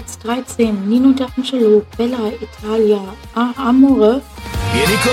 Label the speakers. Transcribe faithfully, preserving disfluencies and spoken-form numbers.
Speaker 1: Platz dreizehn, Nino D'Angelo, Bella Italia, A Amore.
Speaker 2: Vieni con